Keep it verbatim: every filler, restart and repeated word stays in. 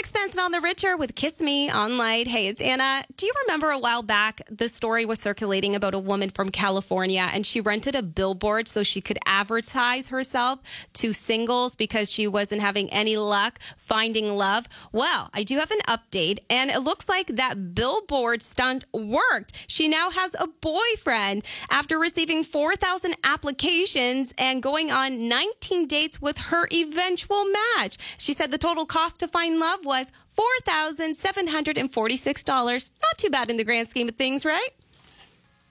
Sixpence and on the Richer with Kiss Me on Light. Hey, it's Anna. Do you remember a while back, the story was circulating about a woman from California, and she rented a billboard so she could advertise herself to singles because she wasn't having any luck finding love? Well, I do have an update, and it looks like that billboard stunt worked. She now has a boyfriend after receiving four thousand applications and going on nineteen dates with her eventual match. She said the total cost to find love was four thousand seven hundred forty-six dollars. Not too bad in the grand scheme of things, right?